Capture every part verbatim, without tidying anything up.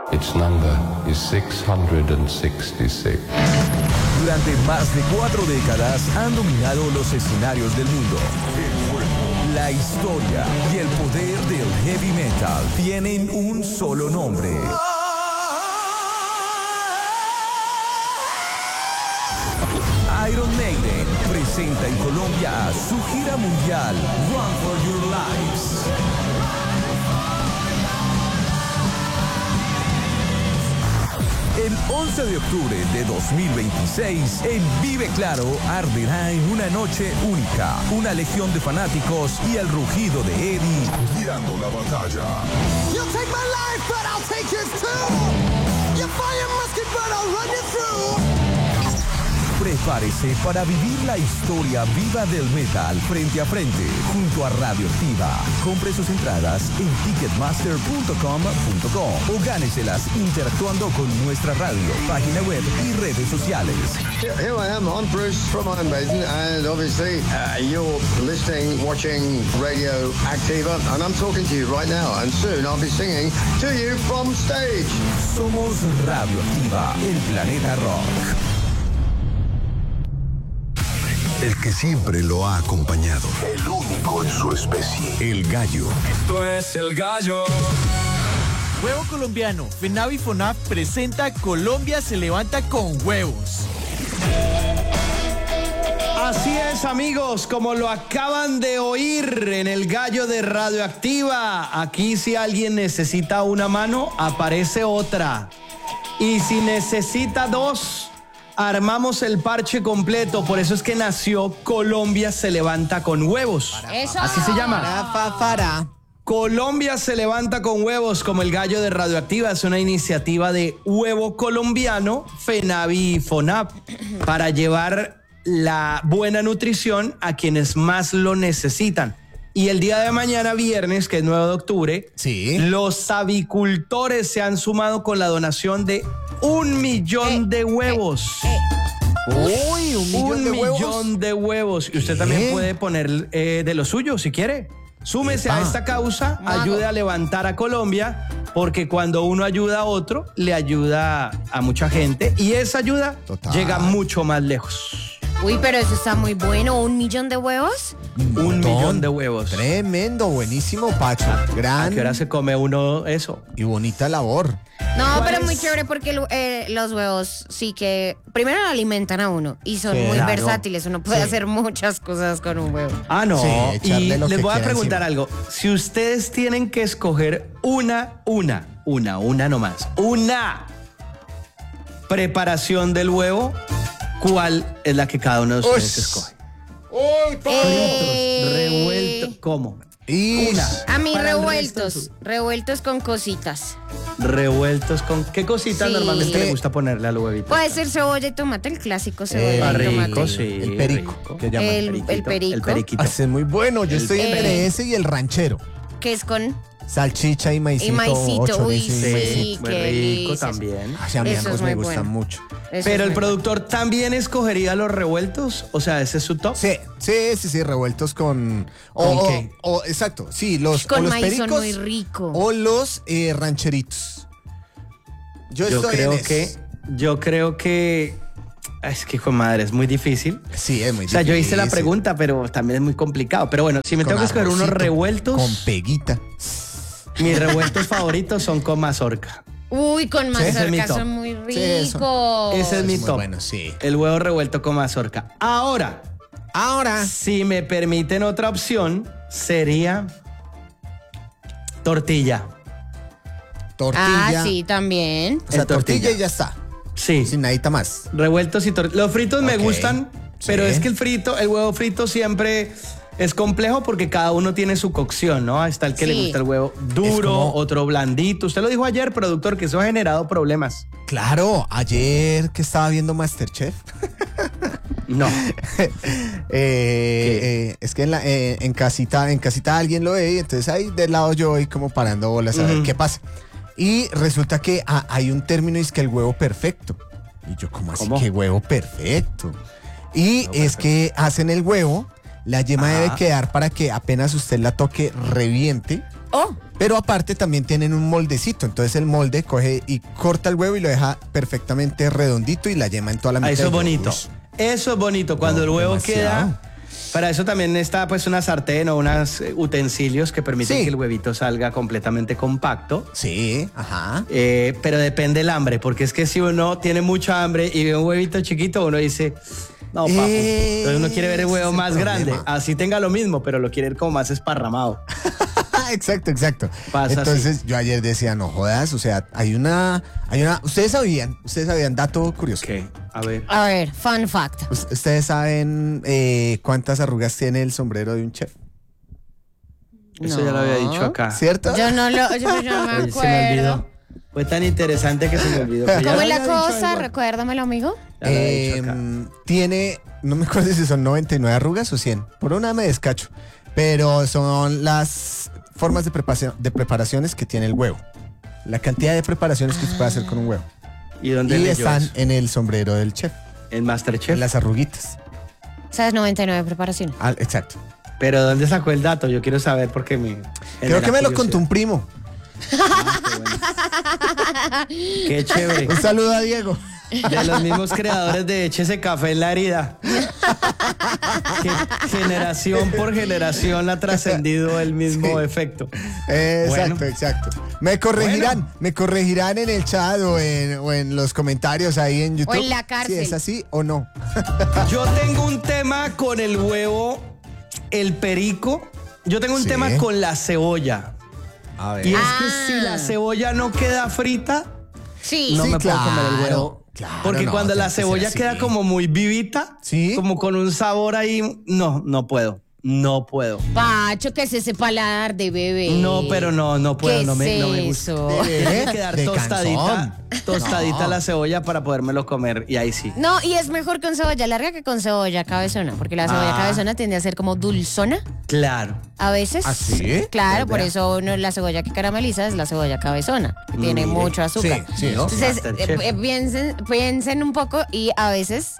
Its number is six hundred sixty-six. Durante más de cuatro décadas han dominado los escenarios del mundo. La historia y el poder del heavy metal tienen un solo nombre. Iron Maiden presenta en Colombia su gira mundial Run for Your Lives. El once de octubre de dos mil veintiséis, en Vive Claro, arderá en una noche única. Una legión de fanáticos y el rugido de Eddie guiando la batalla. You'll take my life, but I'll take yours too. You fire musket, but I'll run you through. Prepárese para vivir la historia viva del metal frente a frente, junto a Radioactiva. Compre sus entradas en ticketmaster punto com punto co o gáneselas interactuando con nuestra radio, página web y redes sociales. Here I am, I'm Bruce from Iron Maiden, and obviously uh, you're listening, watching Radio Activa, and I'm talking to you right now, and soon I'll be singing to you from stage. Somos Radioactiva, el planeta rock. El que siempre lo ha acompañado. El único en su especie. El gallo. Esto es El Gallo. Huevo colombiano. FENAVI y FONAF presenta Colombia se levanta con huevos. Así es, amigos, como lo acaban de oír en El Gallo de Radioactiva. Aquí, si alguien necesita una mano, aparece otra. Y si necesita dos, armamos el parche completo. Por eso es que nació Colombia se levanta con huevos. Eso. Así se llama. Para, pa, para. Colombia se levanta con huevos, como El Gallo de Radioactiva. Es una iniciativa de Huevo Colombiano, FENAVI y FONAP, para llevar la buena nutrición a quienes más lo necesitan. Y el día de mañana, viernes, que es nueve de octubre, sí, los avicultores se han sumado con la donación de un millón eh, de huevos. Eh, eh. Uy, un millón, un de, millón huevos? de huevos. Y usted ¿Qué? también puede poner eh, de lo suyo, si quiere. Súmese Epa. a esta causa, Mago. ayude a levantar a Colombia, porque cuando uno ayuda a otro, le ayuda a mucha gente. Y esa ayuda Total. llega mucho más lejos. Uy, pero eso está muy bueno. ¿Un millón de huevos? Un, un millón de huevos. Tremendo, buenísimo, Pacho. Gran. ¿A qué hora se come uno eso? Y bonita labor. No, pero es? muy chévere porque eh, los huevos sí que primero lo alimentan a uno y son sí, muy claro. versátiles. Uno puede sí. hacer muchas cosas con un huevo. Ah, no. Sí, y les voy a preguntar encima. algo. Si ustedes tienen que escoger una, una, una, una nomás, una preparación del huevo, ¿cuál es la que cada uno de ustedes Ush. escoge? ¡Uy, eh... Revuelto. ¿Cómo? Y una. A mí revueltos. Revueltos con cositas. Revueltos con... ¿Qué cositas sí. normalmente le gusta ponerle al huevito? Puede ser cebolla y tomate, el clásico cebolla eh, y rico, tomate. Sí, el perico. Rico. ¿Qué llaman? El, el perico. El periquito. Ah, es muy bueno. Yo el, estoy en eh, ese y el ranchero. ¿Qué es con? Salchicha y maicito. Y maicito, uy, sí, sí, muy rico delicias. también. Ay, a mí ambos me gustan bueno. mucho. Eso Pero el bueno. productor también escogería los revueltos, o sea, ese es su top. Sí, sí, sí, sí, revueltos con... ¿Con o, qué? O, exacto, sí, los, con o los maíz pericos son muy rico. O los eh, rancheritos. Yo, yo estoy creo en que, eso. yo creo que... Es que, hijo de madre, es muy difícil. Sí, es muy difícil. O sea, yo hice la pregunta, pero también es muy complicado. Pero bueno, si me con tengo que escoger unos revueltos... Con peguita. Mis revueltos favoritos son con mazorca. Uy, con mazorca ¿Sí? son muy ricos. Sí, ese es, es mi top. Bueno, sí. El huevo revuelto con mazorca. Ahora, ahora, si me permiten otra opción, sería tortilla. Tortilla. Ah, sí, también. O sea, El tortilla. tortilla y ya está. Sí. Sin nadita más. Revueltos y tortillas. Los fritos okay. me gustan, pero sí. es que el frito, el huevo frito siempre... Es complejo porque cada uno tiene su cocción, ¿no? Está el que sí. le gusta el huevo duro, como... otro blandito. Usted lo dijo ayer, productor, que eso ha generado problemas. Claro, ayer que estaba viendo MasterChef. No. eh, eh, es que en, la, eh, en casita en casita alguien lo ve y entonces ahí del lado yo voy como parando bolas a ver uh-huh. qué pasa. Y resulta que ah, hay un término y es que el huevo perfecto. Y yo, ¿cómo así ¿Cómo? que huevo perfecto? Y huevo es perfecto. que hacen el huevo... La yema Ajá. debe quedar para que apenas usted la toque reviente Oh. Pero aparte también tienen un moldecito, entonces el molde coge y corta el huevo y lo deja perfectamente redondito y la yema en toda la mitad. Ah, eso es Yo, bonito. ush. Eso es bonito. Cuando No, el huevo demasiado. queda... Para eso también está pues una sartén o unos eh, utensilios que permiten Sí. que el huevito salga completamente compacto. Sí, ajá. Eh, pero depende el hambre, porque es que si uno tiene mucha hambre y ve un huevito chiquito, uno dice, no, papu. Eh, Entonces uno quiere ver el huevo ese más problema. grande. Así tenga lo mismo, pero lo quiere ver como más esparramado. Exacto, exacto. Pasa Entonces yo ayer decía, no jodas, o sea, hay una, hay una, ustedes sabían, ustedes sabían, dato curioso. Ok, a ver. A ver, fun fact. Us- ¿Ustedes saben eh, cuántas arrugas tiene el sombrero de un chef? Eso ya lo había dicho acá. ¿Cierto? Yo no lo, yo, yo no me Oye, se me acuerdo. olvidó. Fue tan interesante que se me olvidó. pero ya ¿Cómo lo es la había dicho cosa? algo. Recuérdamelo, amigo. Ya lo había dicho acá. Em, tiene, no me acuerdo si son noventa y nueve arrugas o cien. Por una me descacho. Pero son las formas de preparación, de preparaciones que tiene el huevo. La cantidad de preparaciones que se puede hacer con un huevo. ¿Y dónde Y leyó están eso? en el sombrero del chef, En Masterchef. en las arruguitas. ¿Sabes? noventa y nueve preparaciones. Ah, exacto. Pero ¿dónde sacó el dato? Yo quiero saber porque me... Creo que me lo contó un primo. Qué chévere. Un saludo a Diego. De los mismos creadores de Échese Café en la herida. Que generación por generación ha trascendido el mismo Sí. efecto. Exacto, Bueno. exacto. Me corregirán, Bueno. me corregirán en el chat o en, o en los comentarios ahí en YouTube. O en la cárcel. Si es así o no. Yo tengo un tema con el huevo, el perico. Yo tengo un Sí. tema con la cebolla. A ver. Y es Ah. que si la cebolla no queda frita, Sí. no Sí, me puedo comer el claro, huevo. claro, Porque no, cuando tiene la que ser cebolla así. queda como muy vivita, Sí. como con un sabor ahí, no, no puedo. No puedo. Pacho, que es ese paladar de bebé. No, pero no, no puedo, ¿Qué no me, es no me gusta. eso? Tiene que quedar De tostadita, canzón. tostadita No. la cebolla para podérmelo comer y ahí sí. No, y es mejor con cebolla larga que con cebolla cabezona, porque la cebolla Ah. cabezona tiende a ser como dulzona Claro. a veces. ¿Ah, sí? Claro, por Vea. eso uno, la cebolla que carameliza es la cebolla cabezona, que tiene Mire. mucho azúcar. Sí, sí, ¿no? Entonces, Masterchef. eh, eh, piensen, piensen un poco y a veces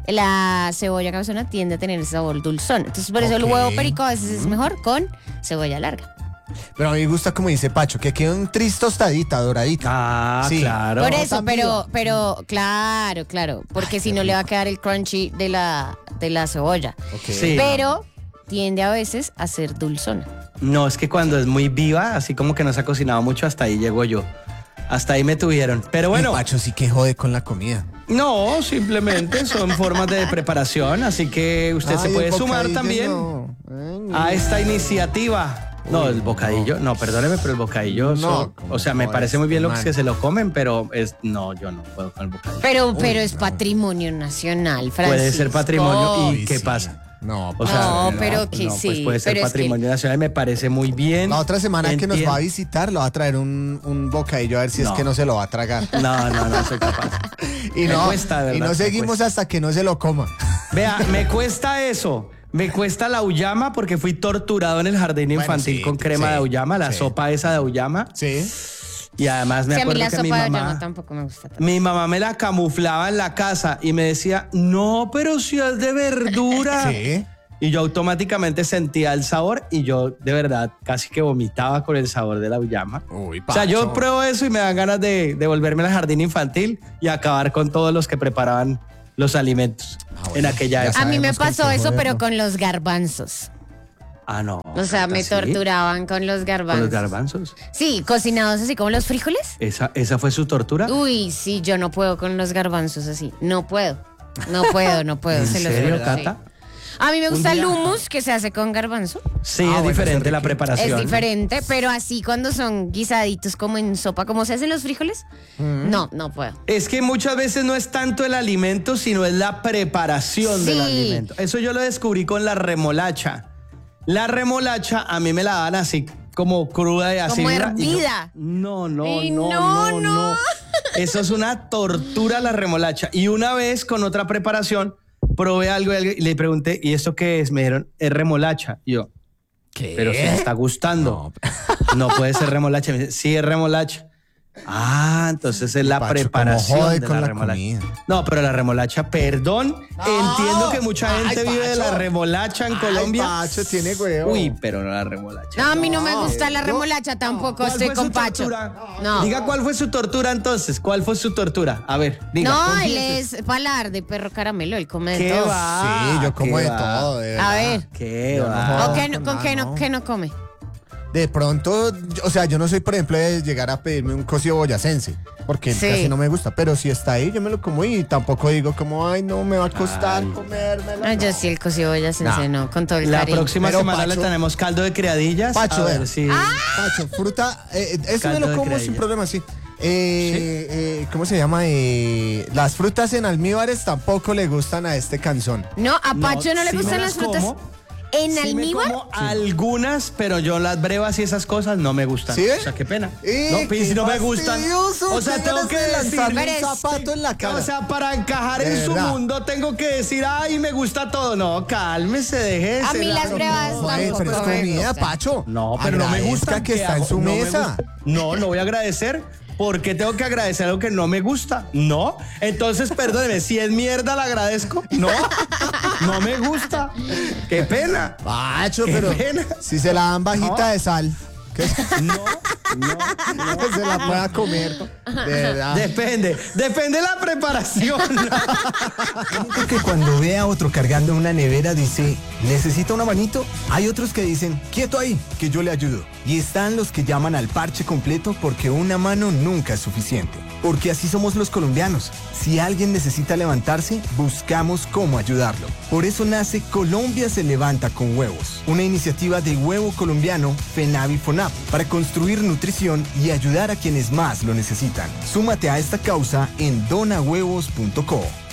la cebolla cabezona tiende a tener sabor dulzón. Entonces, por eso el Ok. huevo perico a veces es mejor con cebolla larga. Pero a mí me gusta como dice Pacho, que quede un tris tostadita, doradita. Ah, Sí. claro. Por eso, también. pero, pero, claro, claro, porque si no le va a quedar el crunchy de la, de la cebolla. Ok. Sí. Pero tiende a veces a ser dulzona. No, es que cuando es muy viva, así como que no se ha cocinado mucho, hasta ahí llego yo. Hasta ahí me tuvieron. Pero Bueno, bueno, Pacho sí que jode con la comida. no, simplemente son formas de preparación, así que usted se Ay, puede el sumar bocadillo también no. Ay, a esta iniciativa. No, el bocadillo, no, perdóneme, pero el bocadillo, No, so- ¿cómo o sea, me jodes, parece muy bien lo que, man? es que se lo comen, pero es, no, yo no puedo con el bocadillo. Pero, pero es patrimonio nacional, Francisco. Puede ser patrimonio. ¿Y Uy, qué sí. pasa? No, O sea, No, pero que no, sí, Pues puede ser pero es que- patrimonio nacional, me parece muy bien. la otra semana que nos Entiendo. va a visitar, lo va a traer un, un bocadillo a ver si es No. que no se lo va a tragar. No, no, no soy capaz. Y Me no, cuesta, de y verdad, no me seguimos cuesta. hasta que no se lo coma. Vea, me cuesta eso. Me cuesta la auyama porque fui torturado en el jardín Bueno, infantil sí, con crema sí, de auyama, la sí. sopa esa de auyama. Sí. Y además me Sí, a mí acuerdo la que sopa mi de mamá, llama tampoco me gusta tanto. mi mamá me la camuflaba en la casa y me decía, no, pero si es de verdura. Sí. Y yo automáticamente sentía el sabor y yo de verdad casi que vomitaba con el sabor de la auyama. Uy, O sea, yo Pacho. pruebo eso y me dan ganas de, de volverme al jardín infantil y acabar con todos los que preparaban los alimentos Ah, bueno, en aquella ya época. A mí me sabemos con pasó qué eso, joder, pero ¿no? con los garbanzos. Ah, no. O sea, me ¿Sí? torturaban con los ¿Con garbanzos. los garbanzos? Sí, cocinados así como los frijoles. ¿Esa, esa fue su tortura? Uy, sí, yo no puedo con los garbanzos así. No puedo. No puedo, no puedo. ¿En se los serio, juro, Cata? sí. A mí me gusta día- el hummus que se hace con garbanzo. Sí, Ah, es bueno, diferente es la rico. preparación. Es diferente, pero así cuando son guisaditos como en sopa, como se hacen los frijoles, no, no puedo. Es que muchas veces no es tanto el alimento, sino es la preparación del Sí. alimento. Eso yo lo descubrí con la remolacha. La remolacha a mí me la dan así como cruda y así. Como mira, y yo- hervida. no, no, Ay, no, no, no, no. no. Eso es una tortura la remolacha. Y una vez con otra preparación probé algo y algo y le pregunté, ¿y esto qué es? Me dijeron, es remolacha. Y yo, ¿Qué? pero si me está gustando. No, puede ser remolacha. Me dice, sí, es remolacha. Ah, entonces es la Pacho, preparación ¿cómo jode de con la, la remolacha. comida? No, pero la remolacha, perdón, entiendo que mucha Ay, gente vive de la Pacho. remolacha en Ay, Colombia. Pacho, tiene huevo. Uy, pero no la remolacha. No, a mí no me gusta la remolacha tampoco, ¿Cuál estoy fue con su Pacho. tortura? No. Diga cuál fue su tortura entonces. ¿Cuál fue su tortura? A ver, diga. No, él confiese. es palar de perro caramelo, él come de ¿Qué todo. va? Sí, yo como ¿Qué de va? todo, de A verdad. ver. ¿Qué Yo no va? jodo. ¿O qué no, con con nada, qué no, no. qué no come? De pronto, yo- o sea, yo no soy, por ejemplo, de llegar a pedirme un cocido boyacense, porque Sí. casi no me gusta, pero si está ahí, yo me lo como y tampoco digo como, ay, no, me va a costar Ay. comérmelo. No, yo sí el cocido boyacense, no, con todo el La cariño. próxima Pero, semana le Pacho- tenemos caldo de criadillas. Pacho, a ver vea. si... Pacho, fruta, eh, eso Caldo me lo de como criadilla. sin problema, sí. Eh, eh, ¿Cómo se llama? Eh, las frutas en almíbares tampoco le gustan a este canzón. No, a Pacho no, le sí me gustan las las frutas. como. ¿En Sí me almíbar? como algunas, pero yo las brevas y esas cosas no me gustan. ¿Sí? O sea, qué pena. Eh, no, pues, qué si no me gustan. fastidioso, O sea, qué tengo ganas que de decir. lanzarle Pero un es- zapato en la cara. O sea, para encajar De en su verdad. mundo tengo que decir, ay, me gusta todo. No, cálmese, deje A ese mí las lado. brevas No, Ay, tampoco pero es me comida, gustan. Pacho. No, pero no me Agradezca gusta. que ¿qué está en hago? su No me mesa. gusta. No, no voy a agradecer. ¿Por qué tengo que agradecer algo que no me gusta? No. Entonces, perdóneme, si es mierda, la agradezco. No. No me gusta. Qué pena. Pacho, Qué pero pena. si se la dan bajita No. de sal, que No, no, que se la pueda comer. De verdad. Depende, depende de la preparación. Que cuando ve a otro cargando una nevera dice, ¿necesita una manito? Hay otros que dicen, quieto ahí, que yo le ayudo. Y están los que llaman al parche completo porque una mano nunca es suficiente. Porque así somos los colombianos. Si alguien necesita levantarse, buscamos cómo ayudarlo. Por eso nace Colombia se levanta con huevos, una iniciativa de huevo colombiano FENAVI FONAP para construir nutrición y ayudar a quienes más lo necesitan. Súmate a esta causa en donahuevos punto co.